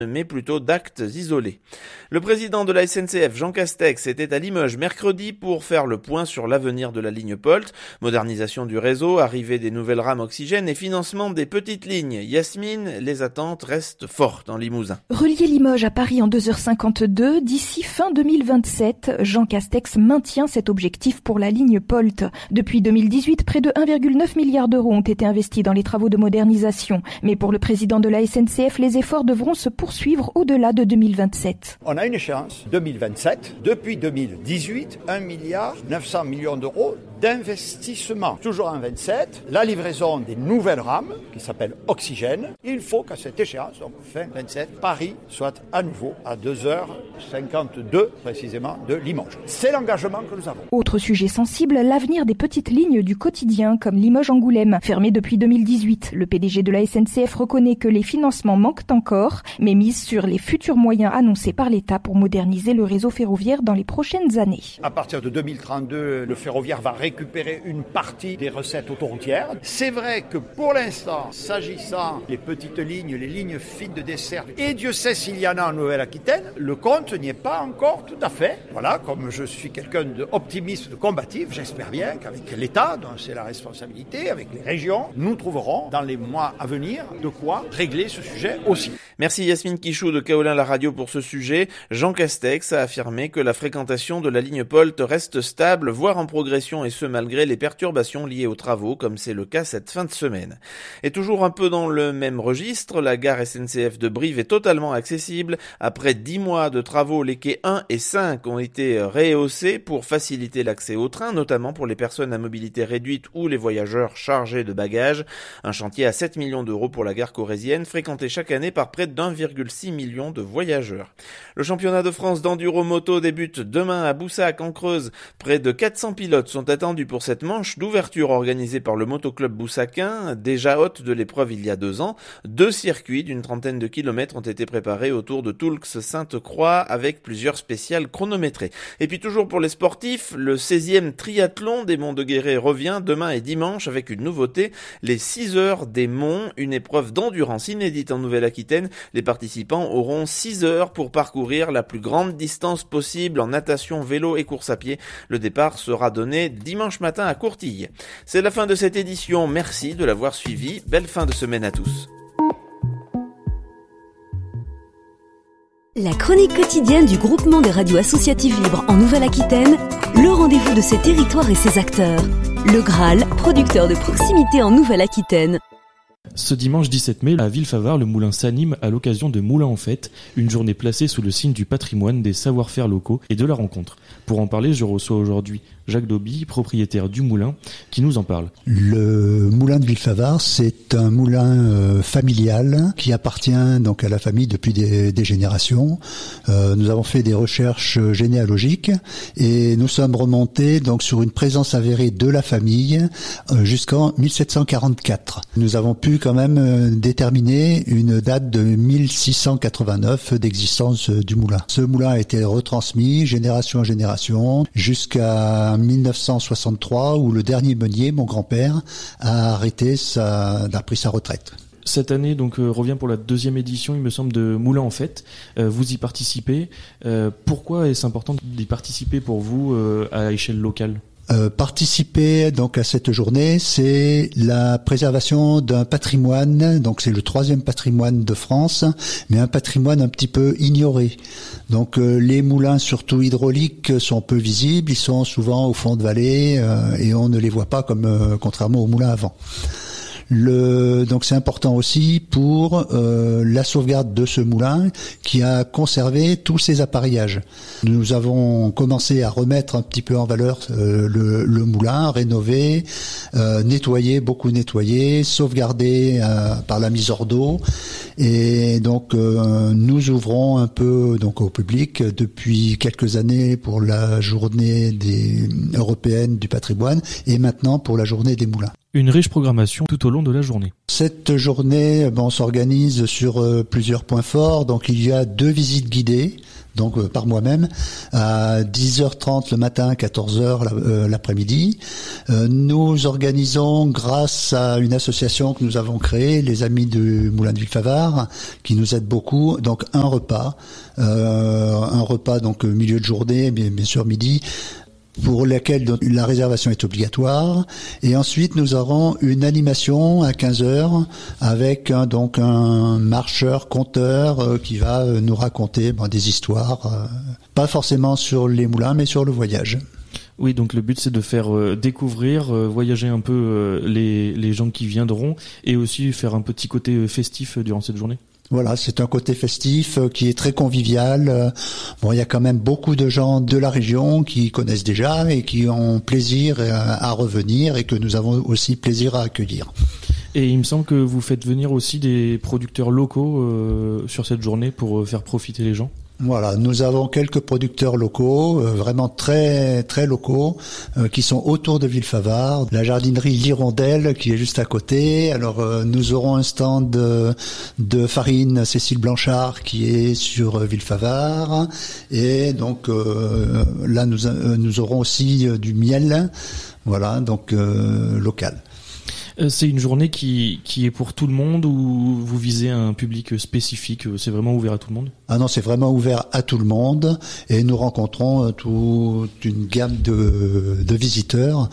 mais plutôt d'actes isolés. Le président de la SNCF, Jean Castex, était à Limoges mercredi pour faire le point sur l'avenir de la ligne POLT, modernisation du réseau, arrivée des nouvelles rames Oxygène et financement des petites lignes. Yasmine, les attentes restent fortes en Limousin. Relier Limoges à Paris en 2h52, d'ici fin 2027, Jean Castex maintient cet objectif pour la ligne POLT. Depuis 2018, près de 1,9 milliard d'euros ont été investis dans les travaux de modernisation. Mais pour le président de la SNCF, les efforts devront se poursuivre au-delà de 2027. On a une échéance, 2027. Depuis 2018, 1,9 milliard d'euros d'investissement. Toujours en 27, la livraison des nouvelles rames, qui s'appellent Oxygène. Il faut qu'à cette échéance, donc fin 27, Paris soit à nouveau à 2h52 précisément de Limoges. C'est l'engagement que nous avons. Autre sujet sensible, l'avenir des petites lignes du quotidien comme Limoges-Angoulême, fermée depuis 2018. Le PDG de la SNCF reconnaît que les financements manquent encore, mais mise sur les futurs moyens annoncés par l'État pour moderniser le réseau ferroviaire dans les prochaines années. À partir de 2032, le ferroviaire va récupérer une partie des recettes autoroutières. C'est vrai que pour l'instant, s'agissant des petites lignes, les lignes fines de dessert, et Dieu sait s'il y en a en Nouvelle-Aquitaine, le compte n'y est pas encore tout à fait. Voilà, comme je suis quelqu'un d'optimiste, de combatif, j'espère bien qu'avec l'État, dont c'est la responsabilité, avec les régions, nous trouverons dans les mois à venir de quoi régler ce sujet aussi. Merci Yasmine Quichou de Kaolin La Radio pour ce sujet. Jean Castex a affirmé que la fréquentation de la ligne POLT reste stable, voire en progression, et ce malgré les perturbations liées aux travaux, comme c'est le cas cette fin de semaine. Et toujours un peu dans le même registre, la gare SNCF de Brive est totalement accessible. Après 10 mois de travaux, les quais 1 et 5 ont été rehaussés pour faciliter l'accès au train, notamment pour les personnes à mobilité réduite ou les voyageurs chargés de bagages. Un chantier à 7 millions d'euros pour la gare corrézienne, fréquentée chaque année par près d'1,6 million de voyageurs. Le championnat de France d'enduro-moto débute demain à Boussac en Creuse. Près de 400 pilotes sont attendus pour cette manche d'ouverture organisée par le motoclub boussaquin, déjà hôte de l'épreuve il y a 2 ans. 2 circuits d'une trentaine de kilomètres ont été préparés autour de Toulx-Sainte-Croix avec plusieurs spéciales chronométrées. Et puis toujours pour les sportifs, le 16e triathlon des Monts de Guéret revient demain et dimanche avec une nouveauté, les 6 heures des monts, une épreuve d'endurance inédite en Nouvelle-Aquitaine. Les participants auront 6 heures pour parcourir la plus grande distance possible en natation, vélo et course à pied. Le départ sera donné dimanche matin à Courtille. C'est la fin de cette édition. Merci de l'avoir suivi. Belle fin de semaine à tous. La chronique quotidienne du groupement des radios associatives libres en Nouvelle-Aquitaine, le rendez-vous de ses territoires et ses acteurs. Le Graal, producteur de proximité en Nouvelle-Aquitaine. Ce dimanche 17 mai, à Villefavard, le moulin s'anime à l'occasion de Moulin en Fête, une journée placée sous le signe du patrimoine, des savoir-faire locaux et de la rencontre. Pour en parler, je reçois aujourd'hui Jacques Dauby, propriétaire du moulin, qui nous en parle. Le moulin de Villefavard, c'est un moulin familial qui appartient donc à la famille depuis des générations. Nous avons fait des recherches généalogiques et nous sommes remontés donc sur une présence avérée de la famille jusqu'en 1744. Nous avons pu quand même déterminer une date de 1689 d'existence du moulin. Ce moulin a été retransmis génération en génération jusqu'à 1963 où le dernier meunier, mon grand-père, a pris sa retraite. Cette année donc revient pour la 2e édition, il me semble, de Moulin en Fête. Vous y participez. Pourquoi est-ce important d'y participer pour vous à échelle locale ? Participer donc à cette journée, c'est la préservation d'un patrimoine, donc c'est le 3e patrimoine de France, mais un patrimoine un petit peu ignoré. Donc les moulins, surtout hydrauliques, sont peu visibles, ils sont souvent au fond de vallée et on ne les voit pas comme contrairement aux moulins avant. Donc c'est important aussi pour la sauvegarde de ce moulin qui a conservé tous ses appareillages. Nous avons commencé à remettre un petit peu en valeur le moulin, rénover, beaucoup nettoyer, sauvegarder par la mise hors d'eau. Et donc nous ouvrons un peu donc au public depuis quelques années pour la journée européenne du patrimoine et maintenant pour la journée des moulins. Une riche programmation tout au long de la journée. Cette journée, on s'organise sur plusieurs points forts. Donc il y a 2 visites guidées. donc par moi-même, à 10h30 le matin, 14h l'après-midi. Nous organisons, grâce à une association que nous avons créée, les Amis du Moulin de Villefavard, qui nous aide beaucoup, donc un repas donc milieu de journée, bien sûr midi, pour laquelle la réservation est obligatoire. Et ensuite, nous aurons une animation à 15h avec un marcheur, conteur qui va nous raconter des histoires, pas forcément sur les moulins, mais sur le voyage. Oui, donc le but c'est de faire découvrir, voyager un peu les gens qui viendront et aussi faire un petit côté festif durant cette journée. Voilà, c'est un côté festif qui est très convivial. Il y a quand même beaucoup de gens de la région qui connaissent déjà et qui ont plaisir à revenir et que nous avons aussi plaisir à accueillir. Et il me semble que vous faites venir aussi des producteurs locaux sur cette journée pour faire profiter les gens. Voilà, nous avons quelques producteurs locaux, vraiment très très locaux, qui sont autour de Villefavard. La jardinerie L'Hirondelle qui est juste à côté. Alors nous aurons un stand de farine Cécile Blanchard qui est sur Villefavard. Et donc là nous aurons aussi du miel, voilà, donc local. C'est une journée qui est pour tout le monde ou vous visez un public spécifique? C'est vraiment ouvert à tout le monde? Ah non, c'est vraiment ouvert à tout le monde et nous rencontrons toute une gamme de visiteurs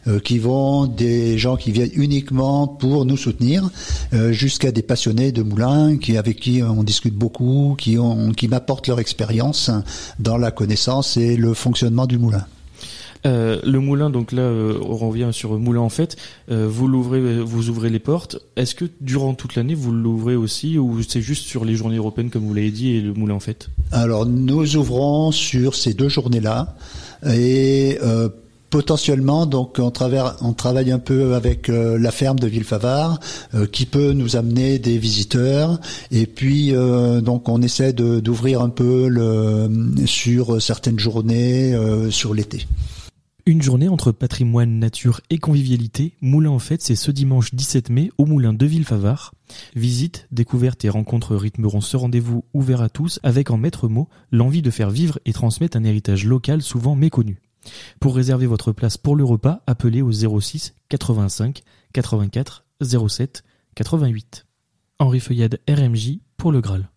des gens qui viennent uniquement pour nous soutenir, jusqu'à des passionnés de moulins avec qui on discute beaucoup, qui m'apportent leur expérience dans la connaissance et le fonctionnement du moulin. Le moulin, donc là, on revient sur Moulin en Fête. Vous ouvrez les portes. Est-ce que durant toute l'année, vous l'ouvrez aussi ou c'est juste sur les journées européennes, comme vous l'avez dit, et le Moulin en Fête? Alors, nous ouvrons sur ces 2 journées-là et potentiellement, donc, on travaille un peu avec la ferme de Villefavard, qui peut nous amener des visiteurs. Et puis, donc, on essaie d'ouvrir un peu sur certaines journées sur l'été. Une journée entre patrimoine, nature et convivialité, Moulin en Fête, c'est ce dimanche 17 mai au Moulin de Villefavard. Visites, découvertes et rencontres rythmeront ce rendez-vous ouvert à tous avec en maître mot l'envie de faire vivre et transmettre un héritage local souvent méconnu. Pour réserver votre place pour le repas, appelez au 06 85 84 07 88. Henri Feuillade, RMJ, pour le Graal.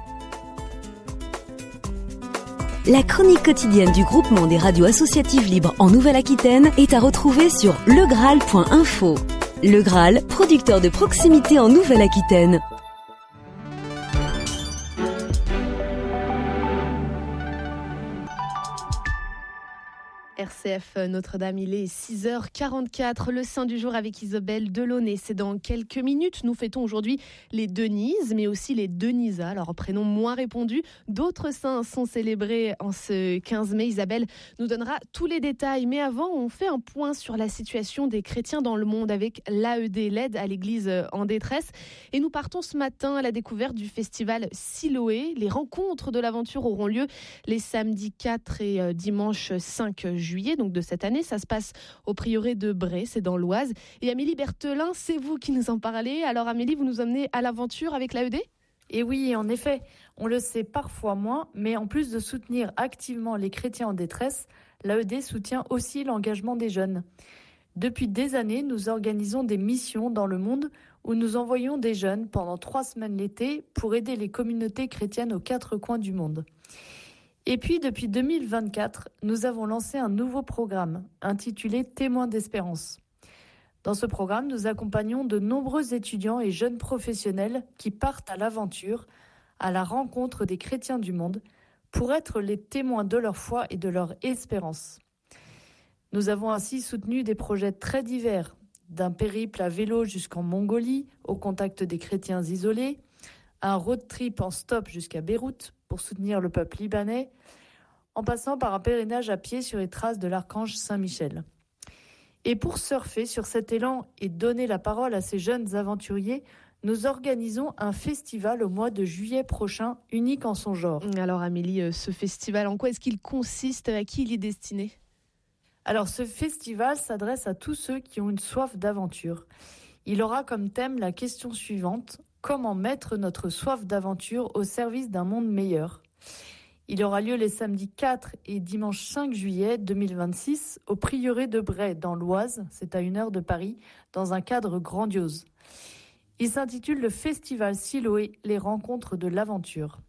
La chronique quotidienne du groupement des radios associatives libres en Nouvelle-Aquitaine est à retrouver sur legraal.info. Le Graal, producteur de proximité en Nouvelle-Aquitaine. RCF Notre-Dame, il est 6h44, le saint du jour avec Isabelle Delaunay. C'est dans quelques minutes. Nous fêtons aujourd'hui les Denises, mais aussi les Denisas, leur prénom moins répandu. D'autres saints sont célébrés en ce 15 mai. Isabelle nous donnera tous les détails. Mais avant, on fait un point sur la situation des chrétiens dans le monde avec l'AED, l'aide à l'Église en détresse. Et nous partons ce matin à la découverte du festival Siloé. Les rencontres de l'aventure auront lieu les samedis 4 et dimanche 5 juillet, donc de cette année. Ça se passe au prieuré de Bray, c'est dans l'Oise. Et Amélie Berthelin, c'est vous qui nous en parlez. Alors Amélie, vous nous emmenez à l'aventure avec l'AED ? Et oui, en effet, on le sait parfois moins, mais en plus de soutenir activement les chrétiens en détresse, l'AED soutient aussi l'engagement des jeunes. Depuis des années, nous organisons des missions dans le monde où nous envoyons des jeunes pendant 3 semaines l'été pour aider les communautés chrétiennes aux 4 coins du monde. Et puis, depuis 2024, nous avons lancé un nouveau programme intitulé Témoins d'espérance. Dans ce programme, nous accompagnons de nombreux étudiants et jeunes professionnels qui partent à l'aventure, à la rencontre des chrétiens du monde, pour être les témoins de leur foi et de leur espérance. Nous avons ainsi soutenu des projets très divers, d'un périple à vélo jusqu'en Mongolie, au contact des chrétiens isolés, un road trip en stop jusqu'à Beyrouth pour soutenir le peuple libanais, en passant par un pèlerinage à pied sur les traces de l'archange Saint-Michel. Et pour surfer sur cet élan et donner la parole à ces jeunes aventuriers, nous organisons un festival au mois de juillet prochain, unique en son genre. Alors Amélie, ce festival, en quoi est-ce qu'il consiste ? À qui il est destiné ? Alors ce festival s'adresse à tous ceux qui ont une soif d'aventure. Il aura comme thème la question suivante: comment mettre notre soif d'aventure au service d'un monde meilleur ? Il aura lieu les samedis 4 et dimanche 5 juillet 2026 au prieuré de Bray dans l'Oise, c'est à 1 heure de Paris, dans un cadre grandiose. Il s'intitule le Festival Siloé, les rencontres de l'aventure.